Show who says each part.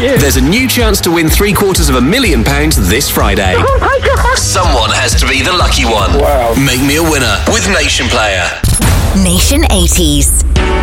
Speaker 1: you.
Speaker 2: There's a new chance to win £750,000 this Friday.
Speaker 1: Oh my God.
Speaker 2: Someone has to be the lucky one.
Speaker 3: Wow.
Speaker 2: Make me a winner with Nation Player.
Speaker 4: Nation 80s.